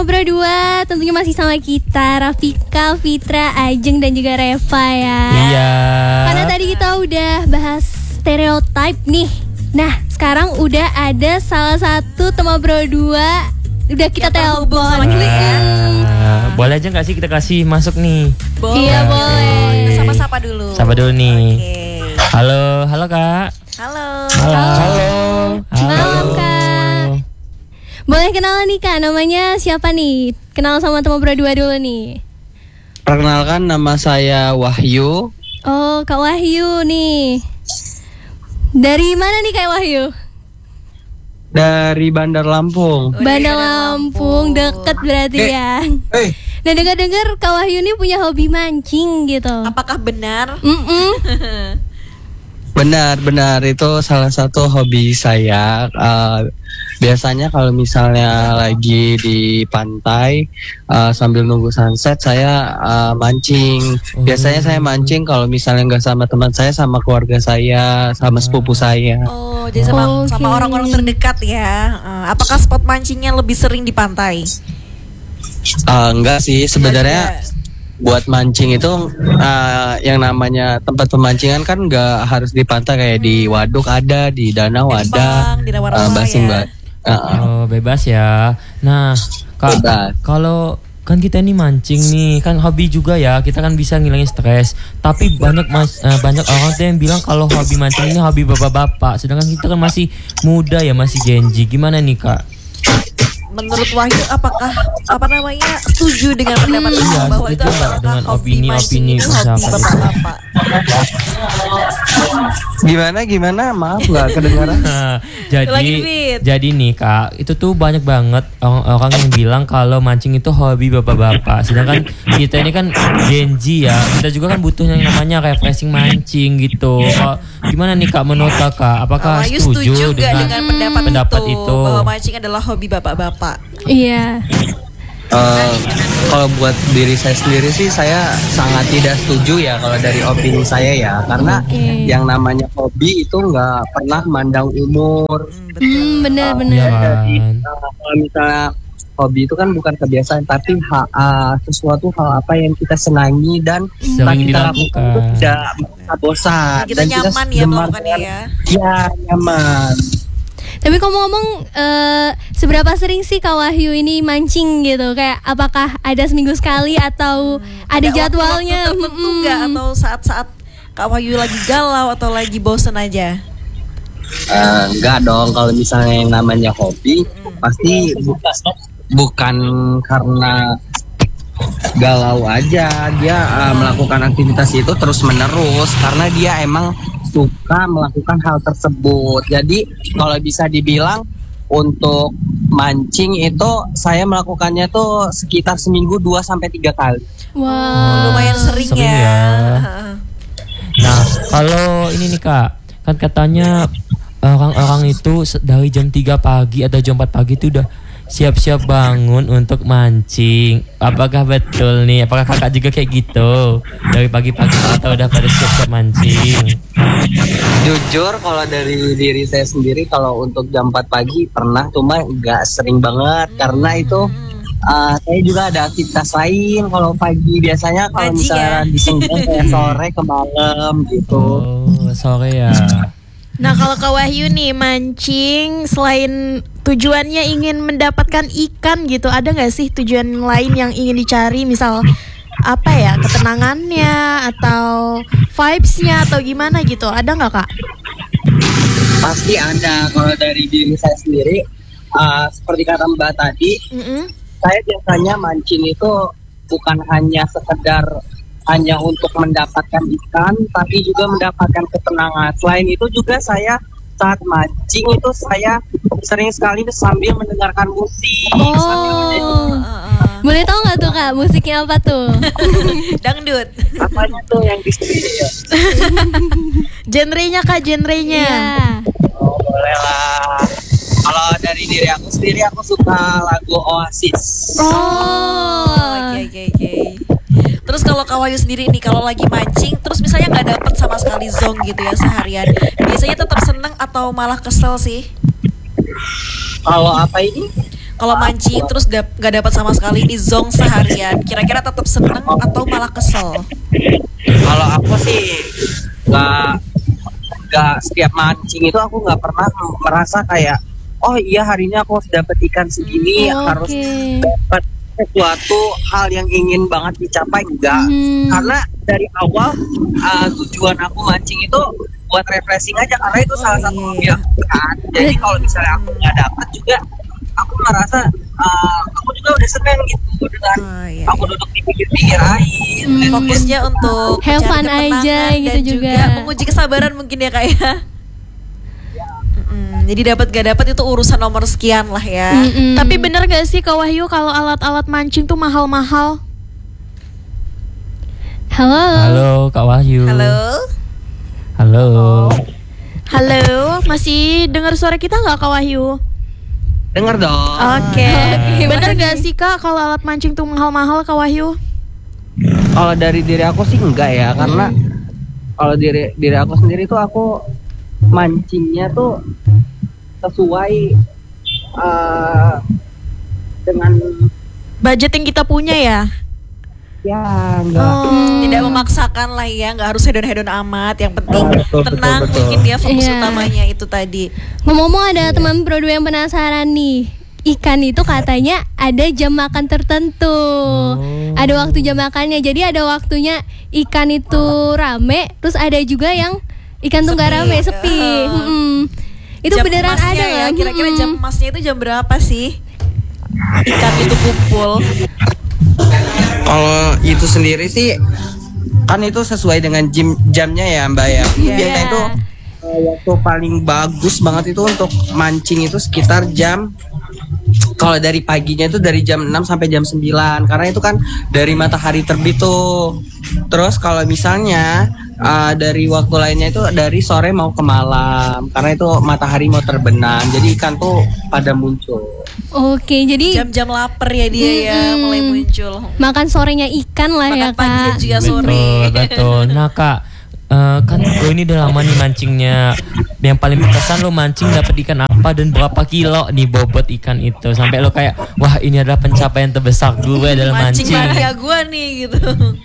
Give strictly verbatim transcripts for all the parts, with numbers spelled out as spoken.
Temu Berdua tentunya masih sama kita, Rafika, Fitra, Ajeng dan juga Reva ya. Iya. Karena tadi kita udah bahas stereotype nih. Nah, sekarang udah ada salah satu Temu Berdua udah kita telepon sama kita ya. Nah, boleh aja gak sih kita kasih masuk nih? Boleh. Iya boleh. Kita sapa-sapa dulu. Sapa dulu nih. Okay. Halo, halo Kak. Halo. Halo. Halo. Malam Kak. Boleh kenalan nih Kak, namanya siapa nih? Kenal sama Temu Berdua dulu nih. Perkenalkan, nama saya Wahyu. Oh, Kak Wahyu nih. Dari mana nih Kak Wahyu? Dari Bandar Lampung. Bandar Lampung, deket berarti Eh, ya. Eh, Nah dengar-dengar Kak Wahyu ini punya hobi mancing gitu. Apakah benar? Mm-mm. benar, benar itu salah satu hobi saya. Uh, biasanya kalau misalnya lagi di pantai uh, sambil nunggu sunset, saya uh, mancing. Biasanya saya mancing kalau misalnya nggak sama teman saya, sama keluarga saya, sama sepupu saya. Oh, jadi sama, Oh, sama okay. orang-orang terdekat ya. Uh, apakah spot mancingnya lebih sering di pantai? Uh, enggak sih, sebenarnya buat mancing itu uh, yang namanya tempat pemancingan kan nggak harus di pantai, kayak di waduk ada, di danau ada, Empang, di rawa-rawa uh, basing ya. ba- uh, uh. Oh, bebas ya. Nah, Kak, Bebas. kalau kan kita ini mancing nih, kan hobi juga ya. Kita kan bisa ngilangin stres. Tapi banyak mas, eh, banyak orang tuh yang bilang kalau hobi mancing ini hobi bapak-bapak. Sedangkan kita kan masih muda ya, masih Gen Z. Gimana nih Kak? Menurut Wahyu, apakah apa namanya setuju dengan pendapat itu Iya, bahwa itu setuju nggak adalah dengan hobi opini-opini mancing itu hobi masyarakat? bapak-bapak? Gimana gimana maaf nggak kedengaran. Nah, jadi Lagi, Fit. jadi nih Kak, itu tuh banyak banget orang-orang yang bilang kalau mancing itu hobi bapak-bapak. Sedangkan kita ini kan Gen Z ya, kita juga kan butuh yang namanya refreshing mancing gitu. Kok, gimana nih Kak menurut Kakak? Apakah Wahyu setuju, setuju nggak dengan, dengan pendapat, pendapat itu, itu? bahwa mancing adalah hobi bapak-bapak? Iya. Uh, kalau buat diri saya sendiri sih, saya sangat tidak setuju ya kalau dari opini saya ya, karena Oke. yang namanya hobi itu nggak pernah mandang umur. Hmm, betul. Hmm, Iya benar-benar. Jadi kan? uh, kalau misalnya hobi itu kan bukan kebiasaan, tapi ha, uh, sesuatu hal apa yang kita senangi dan Sering kita lakukan dilakukan. itu tidak merasa bosan. Kita nyaman ya gemar melakukannya dengan- ya. Ya, nyaman. Tapi ngomong-ngomong, eh, seberapa sering sih Kak Wahyu ini mancing gitu? Kayak apakah ada seminggu sekali atau ada, jadwalnya? waktu tertentu Mm-mm. nggak, atau saat-saat Kak Wahyu lagi galau atau lagi bosen aja? Uh, enggak dong, kalau misalnya yang namanya hobi pasti bu- bukan karena galau aja, dia uh, melakukan aktivitas itu terus menerus karena dia emang suka melakukan hal tersebut. Jadi kalau bisa dibilang untuk mancing itu saya melakukannya tuh sekitar seminggu dua sampai tiga kali. Wah. Lumayan sering, sering ya. ya. Nah, kalau ini nih Kak, kan katanya orang-orang itu se- dari jam tiga pagi atau jam empat pagi itu udah siap-siap bangun untuk mancing. Apakah betul nih? Apakah Kakak juga kayak gitu? Dari pagi-pagi kita udah pada siap-siap mancing. Jujur kalau dari diri saya sendiri, kalau untuk jam empat pagi pernah, cuma nggak sering banget karena itu uh, saya juga ada aktivitas lain. Kalau pagi biasanya kalau Ngaji misalnya ya? di Sengkang kayak sore ke malam gitu. Oh, sore ya. Nah kalau Kak Wahyu nih mancing, selain tujuannya ingin mendapatkan ikan gitu, ada nggak sih tujuan lain yang ingin dicari? Misal apa ya, ketenangannya atau vibes-nya atau gimana gitu, ada nggak Kak? Pasti ada. Kalau dari diri saya sendiri, uh, seperti kata Mbak tadi, Mm-mm. saya biasanya mancing itu bukan hanya sekedar hanya untuk mendapatkan ikan, tapi juga mendapatkan ketenangan. Selain itu juga saya saat mancing itu saya sering sekali sambil mendengarkan musik. sambil menyanyi. Oh. Boleh tahu nggak tuh Kak musiknya apa tuh? Dangdut. Apanya tuh yang di sini ya? Genrenya Kak, genrenya. Iya. Oh, boleh lah. Kalau dari diri aku sendiri, aku suka lagu Oasis. Oh. Oke oke oke. Terus kalau Kak Wahyu sendiri nih, kalau lagi mancing terus misalnya nggak dapet sama sekali zong gitu ya seharian, biasanya tetap seneng atau malah kesel sih? Kalau apa ini? kalau mancing terus dap- gak dapat sama sekali di zong seharian, kira-kira tetap seneng atau malah kesel? Kalau aku sih nggak nggak setiap mancing itu aku nggak pernah merasa kayak oh iya hari ini aku harus dapat ikan segini, Oh, harus oke. dapat sesuatu hal yang ingin banget dicapai, enggak. Hmm. Karena dari awal uh, tujuan aku mancing itu buat refreshing aja, karena itu salah satu iya. hobi aku kan. Jadi kalau misalnya aku nggak dapet juga, aku merasa uh, aku juga udah seneng gitu dengan Oh, iya, aku duduk di pinggir-pinggir air. Hmm. Fokusnya untuk Have mencari fun ketenangan aja gitu dan juga. menguji kesabaran mungkin ya kak ya. Mm-mm, jadi dapat gak dapat itu urusan nomor sekian lah ya. Mm-mm. Tapi bener gak sih Kak Wahyu kalau alat-alat mancing tuh mahal-mahal? Halo. Halo Kak Wahyu. Halo. Halo. Halo, masih dengar suara kita nggak Kak Wahyu? Dengar dong. Oke. Oke, Bener makasih. gak sih Kak kalau alat mancing tuh mahal-mahal Kak Wahyu? Kalau dari diri aku sih enggak ya, karena kalau diri diri aku sendiri tuh aku mancingnya tuh sesuai uh, dengan Budget yang kita punya ya? ya enggak. Oh. Tidak memaksakan lah ya, nggak harus hedon-hedon amat. Yang penting Oh, betul, tenang, betul, betul. mungkin dia fokus Iya. utamanya itu tadi. Ngomong-ngomong ada teman Pro dua yang penasaran nih. Ikan itu katanya ada jam makan tertentu. Ada waktu jam makannya. Jadi ada waktunya ikan itu rame, terus ada juga yang ikan tuh nggak Sepi. rame, sepi. Uh. Mm-mm. Itu Jam beneran emasnya ada ya, nggak? kira-kira Mm-mm. jam emasnya itu jam berapa sih? Ikan itu kumpul. Kalau itu sendiri sih kan itu sesuai dengan jam jamnya ya Mbak ya. Iya. Biasanya itu uh, waktu paling bagus banget itu untuk mancing itu sekitar jam, kalau dari paginya itu dari jam enam sampai jam sembilan, karena itu kan dari matahari terbit tuh. Terus kalau misalnya uh, dari waktu lainnya itu dari sore mau ke malam, karena itu matahari mau terbenam. Jadi ikan tuh pada muncul. Oke, jadi Jam-jam lapar ya dia ya, Mm-mm. mulai muncul. makan sorenya ikan lah ya Makan pagi dan kak. juga sore. Betul, betul. Nah Kak, eh, kan lo ini udah lama nih mancingnya. Yang paling berkesan lo mancing dapat ikan apa dan berapa kilo nih bobot ikan itu sampai lo kayak wah ini adalah pencapaian terbesar gue dalam Mancing mancing. mania gue nih gitu.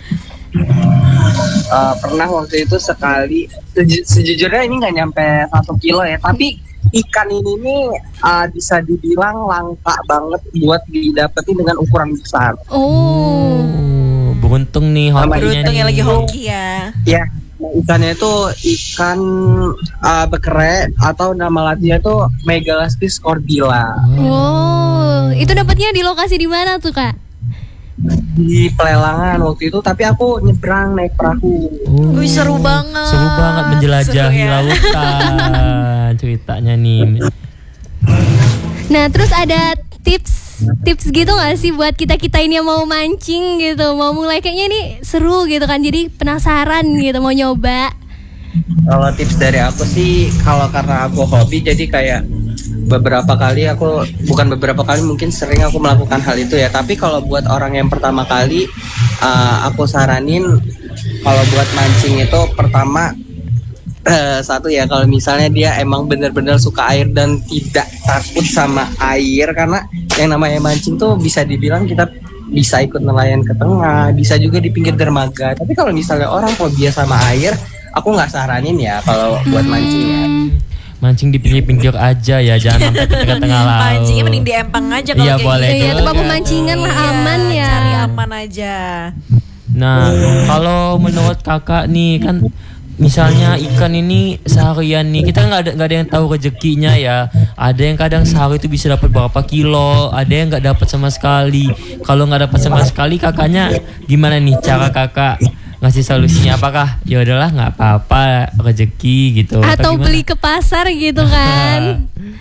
Uh, pernah waktu itu sekali, seju- sejujurnya ini nggak nyampe satu kilo ya, tapi ikan ini nih uh, bisa dibilang langka banget buat didapetin dengan ukuran besar. Oh. Oh, beruntung nih hokinya Beruntung nih. ya lagi hoki ya. Ya, ikannya itu ikan uh, bekere atau nama latinnya itu Megalastis corbila. Oh, itu dapatnya di lokasi di mana tuh kak? Di pelelangan waktu itu, tapi aku nyebrang naik perahu. Oh, Wih, seru banget. Seru banget menjelajahi Seru ya. lautan ceritanya nih. Nah, terus ada tips tips gitu gak sih buat kita-kita ini yang mau mancing gitu, mau mulai kayaknya ini seru gitu kan, jadi penasaran gitu mau nyoba. Kalau tips dari aku sih, kalau karena aku hobi, jadi kayak beberapa kali aku, bukan beberapa kali, mungkin sering aku melakukan hal itu ya. Tapi kalau buat orang yang pertama kali, uh, aku saranin kalau buat mancing itu pertama, uh, satu ya, kalau misalnya dia emang benar-benar suka air dan tidak takut sama air, karena yang namanya mancing tuh bisa dibilang kita bisa ikut nelayan ke tengah, bisa juga di pinggir dermaga. Tapi kalau misalnya orang fobia sama air, aku nggak saranin ya kalau buat mancing ya. Mancing di pinggir-pinggir aja ya, jangan sampai ke tengah-tengah laut. Mancingnya mending di empang aja kalau Iya, kayak boleh gitu. Iya, juga. tempat pemancingan lah Iya, aman ya. Cari aman aja. Nah, kalau menurut kakak nih kan, misalnya ikan ini seharian nih, kita nggak ada nggak ada yang tahu rezekinya ya. Ada yang kadang sehari itu bisa dapat berapa kilo, ada yang nggak dapat sama sekali. Kalau nggak dapat sama sekali, kakaknya gimana nih cara kakak ngasih solusinya? Apakah ya udahlah nggak apa-apa rezeki gitu? Atau gimana? beli ke pasar gitu kan.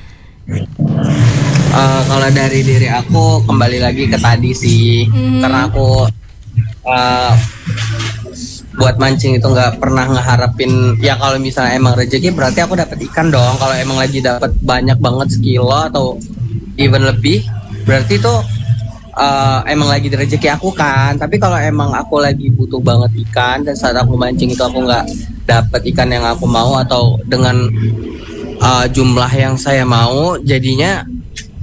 Uh, kalau dari diri aku kembali lagi ke tadi sih, Mhm. karena aku uh, buat mancing itu nggak pernah ngeharapin ya kalau misalnya emang rezeki berarti aku dapat ikan dong. Kalau emang lagi dapat banyak banget sekilo atau even lebih, berarti itu uh, emang lagi di rezeki aku kan. Tapi kalau emang aku lagi butuh banget ikan dan saat aku mancing itu aku nggak dapat ikan yang aku mau atau dengan uh, jumlah yang saya mau, jadinya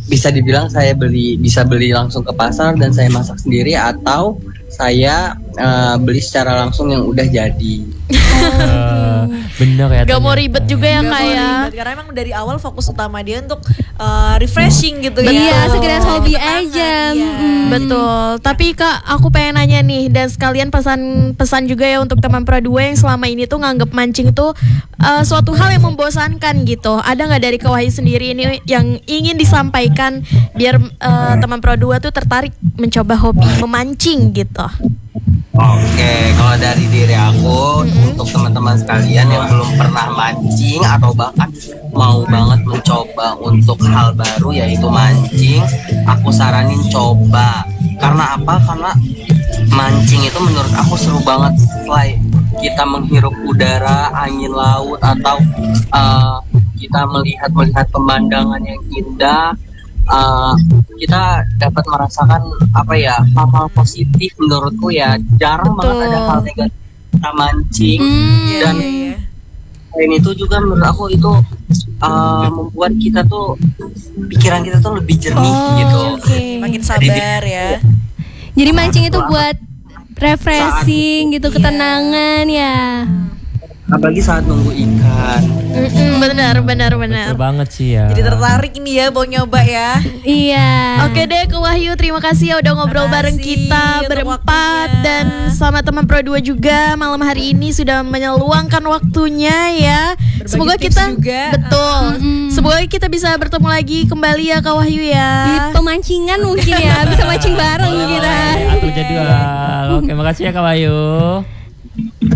bisa dibilang saya beli bisa beli langsung ke pasar dan saya masak sendiri, atau saya uh, beli secara langsung yang udah jadi. Uh, bener ya. Gak mau ternyata. ribet juga ya Nggak mau kayak. ribet, karena emang dari awal fokus utama dia untuk uh, refreshing gitu ya. Iya, sekedar hobi Ketenangan, aja. iya. Mm. Betul. Tapi Kak, aku pengen nanya nih, dan sekalian pesan-pesan juga ya untuk teman Pro dua yang selama ini tuh nganggep mancing tuh uh, suatu hal yang membosankan gitu. Ada nggak dari Kak Wahyu sendiri ini yang ingin disampaikan biar uh, teman Pro dua tuh tertarik mencoba hobi memancing gitu? Oke, kalau dari diri aku, untuk teman-teman sekalian yang belum pernah mancing atau bahkan mau banget mencoba untuk hal baru yaitu mancing, aku saranin coba. Karena apa? Karena mancing itu menurut aku seru banget. Selain kita menghirup udara, angin laut, atau uh, kita melihat-melihat pemandangan yang indah, uh, kita dapat merasakan apa ya, hal-hal positif. Menurutku ya jarang Betul. banget ada hal negatif kita mancing. Iya, Dan iya, iya. selain itu juga menurut aku itu uh, membuat kita tuh pikiran kita tuh lebih jernih Oh, gitu. oke. Makin sabar ya. Jadi mancing itu buat refreshing gitu, ketenangan ya. Apalagi saat nunggu ikan. Mm-mm, benar, benar, benar. Betul banget sih ya. Jadi tertarik ini ya mau nyoba ya. Iya. Oke deh Kak Wahyu, terima kasih ya udah ngobrol Terima bareng kasih kita untuk berempat. waktunya. Dan sama teman Pro dua juga malam hari ini sudah menyeluangkan waktunya ya. Berbagi Semoga tips kita juga. betul. Mm-mm. Semoga kita bisa bertemu lagi kembali ya Kak Wahyu Di ya. pemancingan mungkin ya, bisa mancing bareng kita. Atur jadwal. Oke, makasih ya Kak Bayu.